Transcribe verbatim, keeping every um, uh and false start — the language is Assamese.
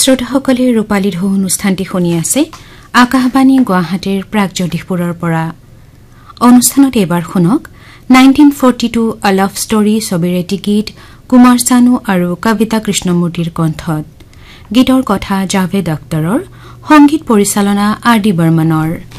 শ্ৰোতাসকলে ৰূপালী ঢৌ অনুষ্ঠানটি শুনি আছে আকাশবাণী গুৱাহাটীৰ প্ৰাগজ্যোতিষপুৰৰ পৰা। অনুষ্ঠানত এবাৰ শুনক nineteen forty to a love story ছবিৰ এটি গীত কুমাৰ চানু আৰু কবিতা কৃষ্ণমূৰ্তিৰ কণ্ঠত। গীতৰ কথা জাভেদ আখতাৰৰ, সংগীত পৰিচালনা আৰ ডি বৰ্মনৰ।